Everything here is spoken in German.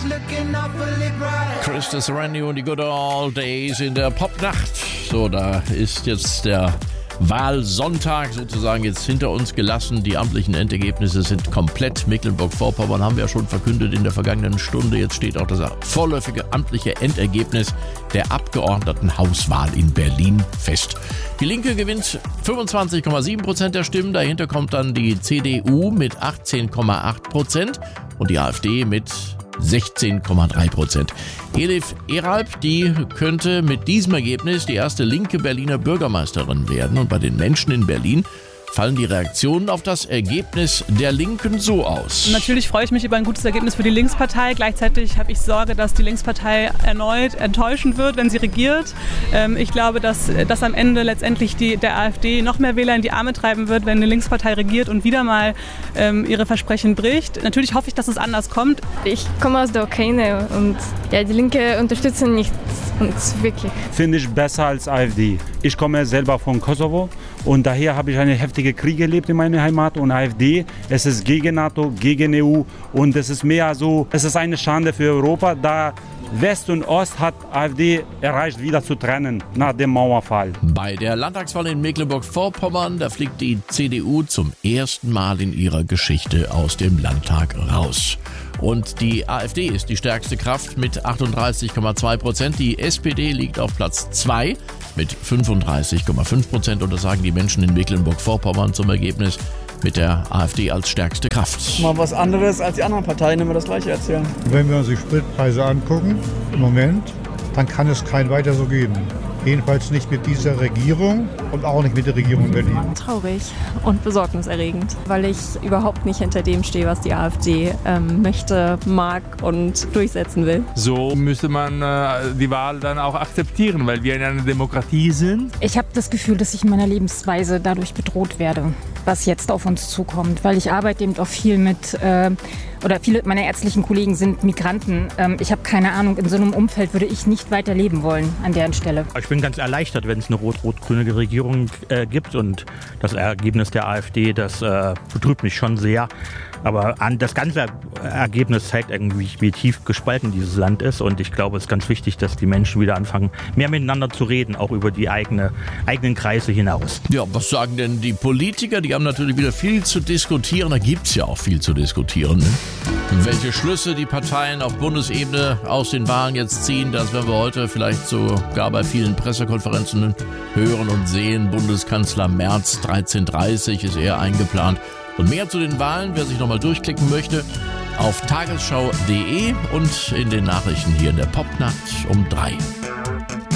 Chris Randy und die Good Old Days in der Popnacht. So, da ist jetzt der Wahlsonntag sozusagen jetzt hinter uns gelassen. Die amtlichen Endergebnisse sind komplett. Mecklenburg-Vorpommern haben wir ja schon verkündet in der vergangenen Stunde. Jetzt steht auch das vorläufige amtliche Endergebnis der Abgeordnetenhauswahl in Berlin fest. Die Linke gewinnt 25,7% der Stimmen. Dahinter kommt dann die CDU mit 18,8% und die AfD mit 16,3%. Elif Eralp, die könnte mit diesem Ergebnis die erste linke Berliner Bürgermeisterin werden. Und bei den Menschen in Berlin fallen die Reaktionen auf das Ergebnis der Linken so aus. Natürlich freue ich mich über ein gutes Ergebnis für die Linkspartei. Gleichzeitig habe ich Sorge, dass die Linkspartei erneut enttäuschen wird, wenn sie regiert. Ich glaube, dass am Ende letztendlich der AfD noch mehr Wähler in die Arme treiben wird, wenn eine Linkspartei regiert und wieder mal ihre Versprechen bricht. Natürlich hoffe ich, dass es anders kommt. Ich komme aus der Ukraine und ja, die Linke unterstützen nicht uns wirklich. Finde ich besser als AfD. Ich komme selber von Kosovo und daher habe ich eine heftige Krieg erlebt in meiner Heimat und AfD, es ist gegen NATO, gegen EU und es ist mehr so, es ist eine Schande für Europa, da West und Ost hat AfD erreicht, wieder zu trennen nach dem Mauerfall. Bei der Landtagswahl in Mecklenburg-Vorpommern, da fliegt die CDU zum ersten Mal in ihrer Geschichte aus dem Landtag raus. Und die AfD ist die stärkste Kraft mit 38,2%. Die SPD liegt auf Platz 2 mit 35,5%. Und das sagen die Menschen in Mecklenburg-Vorpommern zum Ergebnis mit der AfD als stärkste Kraft. Mal was anderes als die anderen Parteien, immer das Gleiche erzählen. Wenn wir uns die Spritpreise angucken, im Moment, dann kann es kein weiter so geben. Jedenfalls nicht mit dieser Regierung und auch nicht mit der Regierung in Berlin. Traurig und besorgniserregend, weil ich überhaupt nicht hinter dem stehe, was die AfD möchte, mag und durchsetzen will. So müsste man die Wahl dann auch akzeptieren, weil wir in einer Demokratie sind. Ich habe das Gefühl, dass ich in meiner Lebensweise dadurch bedroht werde, was jetzt auf uns zukommt, weil ich arbeite eben auch viel mit oder viele meiner ärztlichen Kollegen sind Migranten. Ich habe keine Ahnung, in so einem Umfeld würde ich nicht weiter leben wollen an deren Stelle. Ich bin ganz erleichtert, wenn es eine rot-rot-grüne Regierung gibt und das Ergebnis der AfD, das betrübt mich schon sehr. Aber das ganze Ergebnis zeigt irgendwie, wie tief gespalten dieses Land ist. Und ich glaube, es ist ganz wichtig, dass die Menschen wieder anfangen, mehr miteinander zu reden, auch über die eigenen Kreise hinaus. Ja, was sagen denn die Politiker? Die haben natürlich wieder viel zu diskutieren. Da gibt es ja auch viel zu diskutieren. Ne? Welche Schlüsse die Parteien auf Bundesebene aus den Wahlen jetzt ziehen, das werden wir heute vielleicht sogar bei vielen Pressekonferenzen hören und sehen. Bundeskanzler Merz 13:30 ist eher eingeplant. Und mehr zu den Wahlen, wer sich nochmal durchklicken möchte, auf tagesschau.de und in den Nachrichten hier in der Popnacht um 3.